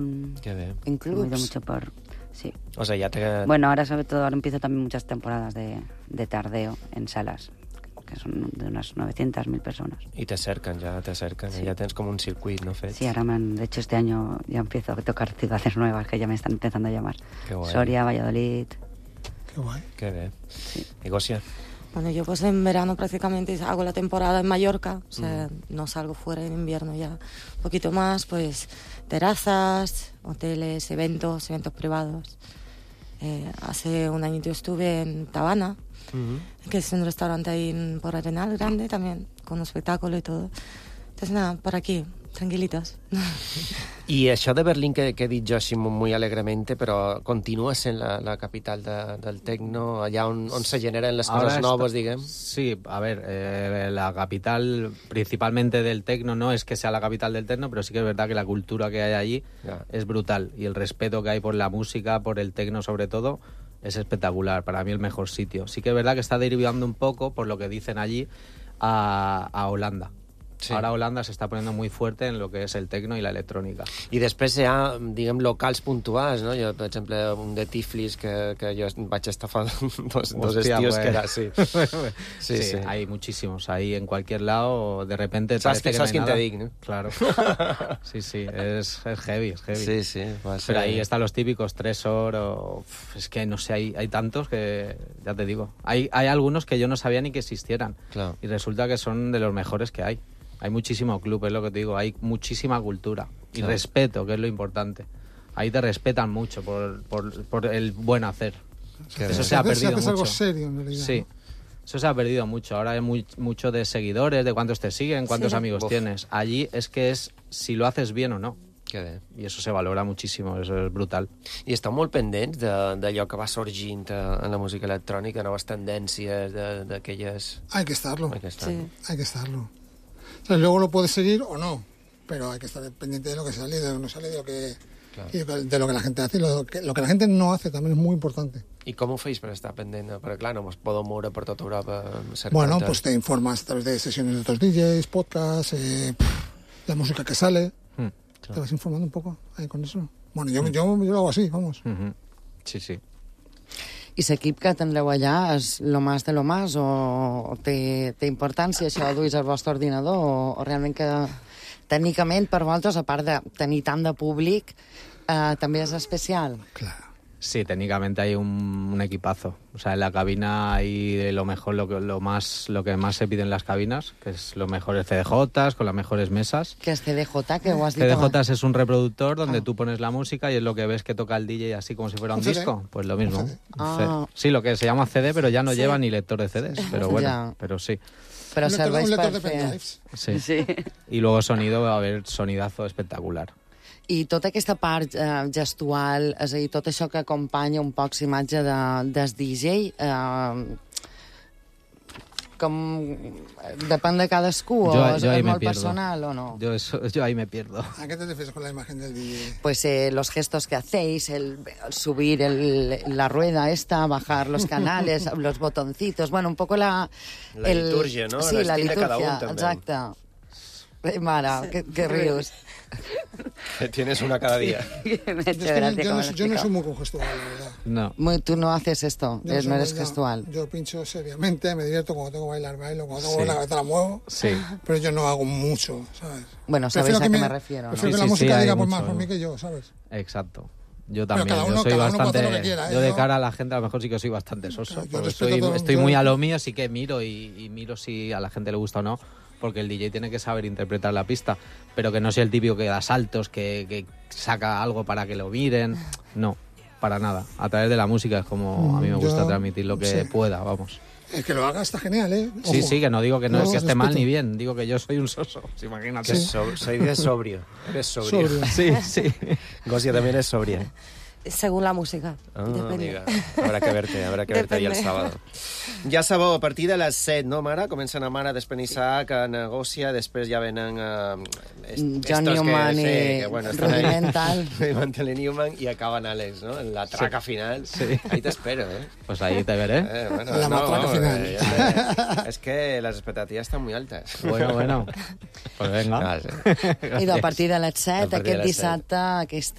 reggaetón. Qué bien. En clubs. Me he ido mucho por... Sí. O sea, ya te... Bueno, ahora sobre todo, ahora empiezo también muchas temporadas de tardeo en salas, que son de unas 900, 1000 personas. Y te acercan, sí. Ya tienes como un circuito, ¿no? Sí, ahora de hecho este año ya empiezo a tocar ciudades nuevas que ya me están empezando a llamar. Qué guay. Soria, Valladolid. Qué guay. Qué bien. Sí. ¿Y Gosia? Bueno, yo pues en verano prácticamente hago la temporada en Mallorca, o sea, no salgo fuera en invierno ya. Un poquito más, pues terrazas, hoteles, eventos privados. Hace un añito estuve en Tabana, que es un restaurante ahí por Arenal grande también, con un espectáculo y todo. Entonces nada, por aquí, tranquilitos. I això de Berlín que he dit jo així muy alegremente, però continua sent la capital del tecno, allà on se generen les coses noves, diguem? Sí, a ver, la capital principalmente del tecno no es que sea la capital del tecno, pero sí que es verdad que la cultura que hay allí es brutal y el respeto que hay por la música, por el tecno sobre todo, es espectacular. Para mí el mejor sitio. Sí que es verdad que está derivando un poco, por lo que dicen allí, a Holanda. Sí. Ahora Holanda se està poniendo muy fuerte en lo que és el tecno i la electrònica. I després hi ha, diguem, locals puntuals, no? Jo, per exemple, un de Tiflis que jo vaig estar fa dos estios que era así. Sí, hay muchísimos. Ahí en cualquier lado, de repente... ¿Sabes quién te dic, no? Claro. Sí, es heavy, es heavy. Sí, va a ser... Pero ahí están los típicos Tresor o... Es que no sé, hay tantos que... Ya te digo. Hay algunos que yo no sabía ni que existieran. Claro. Y resulta que son de los mejores que hay. Hay muchísimo club, es lo que te digo, hay muchísima cultura y respeto, que es lo importante. Ahí te respetan mucho por el buen hacer. Eso se ha perdido mucho. Es algo serio, en realidad. Sí, eso se ha perdido mucho. Ahora hay mucho de seguidores, de cuántos te siguen, cuántos amigos tienes. Allí es que es si lo haces bien o no. I eso se valora muchísimo, eso es brutal. I esteu molt pendents d'allò que va sorgint en la música electrònica, noves tendències, d'aquelles... Hay que estarlo. Sí. Hay que estarlo. O sea, luego lo puedes seguir o no, pero hay que estar pendiente de lo que sale, de lo que no sale, de lo que, y de lo que la gente hace. Lo que la gente no hace también es muy importante. I com ho feis per estar pendent? Perquè, clar, no us podeu moure per tota Europa cercant... Bueno, pues te informas a través de sesiones de otros DJs, podcasts, la música que sale. Te vas informando un poco ahí con eso. Bueno, yo lo hago así, vamos. Sí. I l'equip que tindreu allà és lo más de lo más o té importància això de duis al vostre ordinador o realment que tècnicament per vosaltres, a part de tenir tant de públic, també és especial? Claro. Sí, técnicamente hay un equipazo. O sea, en la cabina hay lo mejor, lo que más se pide en las cabinas, que es los mejores CDJs, con las mejores mesas. ¿Qué es CDJ? ¿Qué has dicho? CDJs es un reproductor donde tú pones la música y es lo que ves que toca el DJ así como si fuera un disco. Pues lo mismo. Sí, lo que se llama CD, pero ya no lleva ni lector de CDs. Pero bueno, pero sí. Pero serveix per de fer... pendrives. Sí. Y luego sonido, va a haber sonidazo espectacular. I tota aquesta part gestual, és a dir, tot això que acompanya un poc l'imatge del DJ, com depèn de cadascú, o és molt personal o no? Yo ahí me pierdo. ¿A qué te refieres con la imagen del DJ? Pues los gestos que hacéis, el subir la rueda esta, bajar los canales, los botoncitos, bueno, un poco la liturgia, ¿no? Sí, la liturgia, cada un, també. Exacte. Mare, que rius. Tienes una cada día. Yo no soy muy congestual, la verdad. No. Tú no haces esto, no eres gestual. Yo pincho seriamente, me divierto cuando tengo que bailar, bailo, cuando tengo la cabeza la muevo, pero yo no hago mucho, ¿sabes? Bueno, sabéis a qué me refiero, ¿no? Prefiero que la música diga pues más por mí que yo, ¿sabes? Exacto. Yo también, yo soy bastante... Yo de cara a la gente a lo mejor sí que soy bastante soso. Estoy muy a lo mío, sí que miro y miro si a la gente le gusta o no, porque el DJ tiene que saber interpretar la pista, pero que no sea el típico que da saltos, que saca algo para que lo miren. No, para nada. A través de la música es como a mí me gusta transmitir lo que pueda, vamos. El que lo haga está genial, ¿eh? Ojo. Sí, que no digo que no es que esté mal ni bien, digo que yo soy un soso, imagínate. Soy de sobrio. Eres sobrio. Sí. Gosia también es sobria. Según la música. Amiga, habrá que verte ahí el sábado. Ja sabeu, a partir de les 7, no, Mara? Comencen a Mara, després Isaac, a Gosia, després ja venen John Newman i Rudimental. Rudimental y Newman, y acaban Alex, ¿no? En la traca final. Sí. Ahí te espero, ¿eh? Pues ahí te veré. La matraca final. Es que las expectativas están muy altas. Bueno. Pues venga. I a partir de les 7, aquest dissabte, aquesta